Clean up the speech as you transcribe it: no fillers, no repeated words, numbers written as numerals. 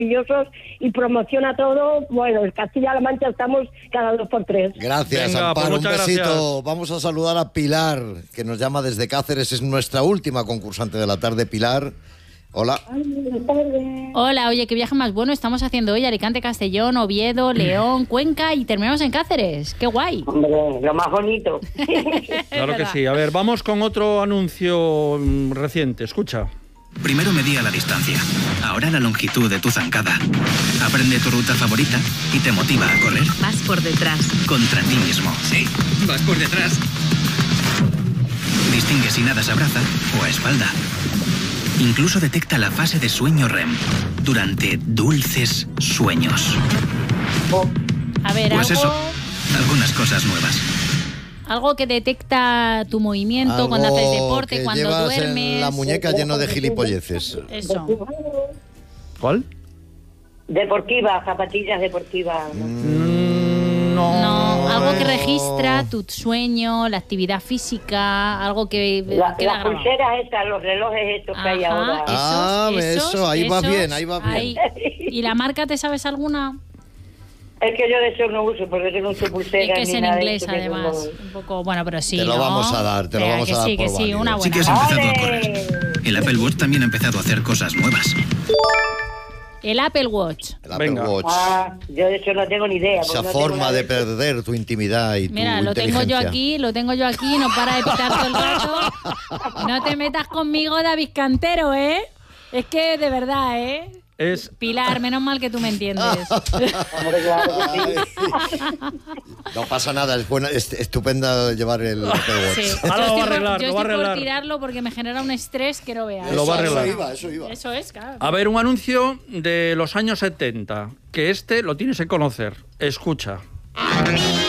maravillosos y promociona todo. Bueno, en Castilla-La Mancha estamos cada 2 por 3. Gracias, Venga, Amparo, pues un muchas besito. gracias. Vamos a saludar a Pilar, que nos llama desde Cáceres. Es nuestra última concursante de la tarde. Pilar, hola. Buenas tardes. Hola, oye, qué viaje más bueno estamos haciendo hoy. Alicante, Castellón, Oviedo, León, Cuenca y terminamos en Cáceres. ¡Qué guay! Hombre, lo más bonito. Claro que sí. A ver, vamos con otro anuncio reciente. Escucha. Primero medía la distancia, ahora la longitud de tu zancada. Aprende tu ruta favorita y te motiva a correr. Vas por detrás. Contra ti mismo. Sí, vas por detrás. Distingue si nadas a braza o a espalda. Incluso detecta la fase de sueño REM durante dulces sueños. A ver, Pues algo, eso, algunas cosas nuevas. algo que detecta tu movimiento Algo cuando haces deporte, que cuando llevas duermes. en la muñeca lleno de gilipolleces. Eso. ¿Cuál? Deportiva, zapatillas deportivas. No, algo que registra tu sueño, la actividad física, algo que Las queda grabado. pulseras estas, los relojes estos que hay ahora. Eso, ahí va bien, ahí va bien. ahí. ¿Y la marca te sabes alguna? Es que yo de eso no uso, porque yo no uso Es pulseras que es ni en nada de inglés, eso, que además. no- Un poco, bueno, pero sí, Te lo ¿no? vamos a dar, te lo Venga, vamos que a dar sí, por que sí, válido. una Sí buena. que has empezado a ¡Ole! correr. El Apple Watch también ha empezado a hacer cosas nuevas. El Apple Watch. El Apple Venga. Watch. Yo de eso no tengo ni idea. Esa porque no tengo forma nada de eso. perder tu intimidad y Mira, tu lo tengo yo inteligencia. aquí, no para de pitar todo el rato. No te metas conmigo, David Cantero, ¿eh? Es que, de verdad, ¿eh? Es Pilar, menos mal que tú me entiendes. Hombre, claro que sí. Ay. No pasa nada, es estupenda llevar el Apple Watch. Sí. Ahora lo va a Yo estoy arreglar, por, yo lo va a estoy por arreglar. tirarlo porque me genera un estrés que no veas. Lo va a arreglar. Eso iba. Eso es, claro. A ver, un anuncio de los años 70, que lo tienes que conocer. Escucha.